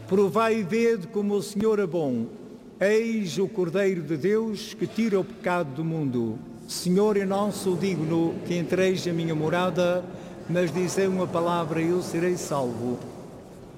Provai e vede como o Senhor é bom. Eis o Cordeiro de Deus que tira o pecado do mundo. Senhor, eu não sou digno que entreis a minha morada, mas dizei uma palavra e eu serei salvo.